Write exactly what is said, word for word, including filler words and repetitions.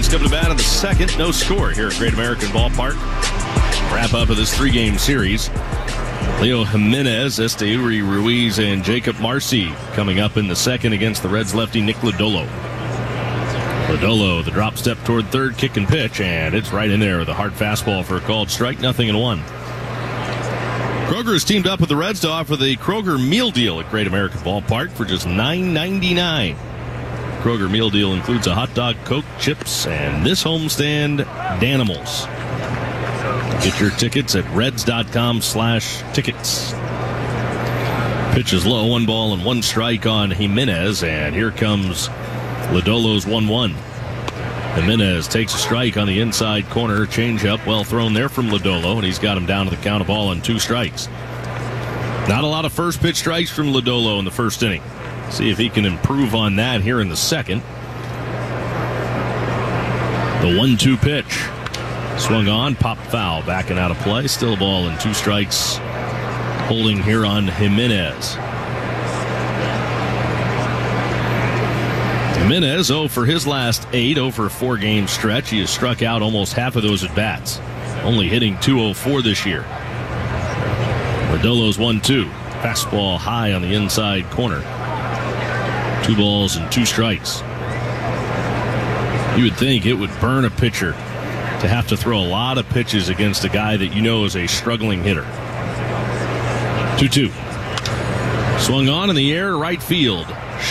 Marlins come to bat in the second. No score here at Great American Ballpark. Wrap up of this three-game series. Leo Jimenez, Esteury Ruiz, and Jacob Marcy coming up in the second against the Reds lefty Nick Lodolo. Lodolo, the drop step toward third, kick and pitch, and it's right in there with a hard fastball for a called strike, nothing and one. Kroger has teamed up with the Reds to offer the Kroger Meal Deal at Great American Ballpark for just nine ninety-nine. Kroger Meal Deal includes a hot dog, Coke, chips, and this homestand, Danimals. Get your tickets at reds.com slash tickets. Pitch is low, one ball and one strike on Jimenez, and here comes Lodolo's one one. Jimenez takes a strike on the inside corner. Changeup well thrown there from Lodolo, and he's got him down to the count of ball and two strikes. Not a lot of first pitch strikes from Lodolo in the first inning. See if he can improve on that here in the second. The one two pitch. Swung on, popped foul, backing out of play. Still a ball and two strikes holding here on Jimenez. Jimenez, oh for his last eight, oh for a four-game stretch. He has struck out almost half of those at-bats. Only hitting two oh four this year. Lodolo's one two. Fastball high on the inside corner. Two balls and two strikes. You would think it would burn a pitcher to have to throw a lot of pitches against a guy that you know is a struggling hitter. two two. Swung on in the air, right field.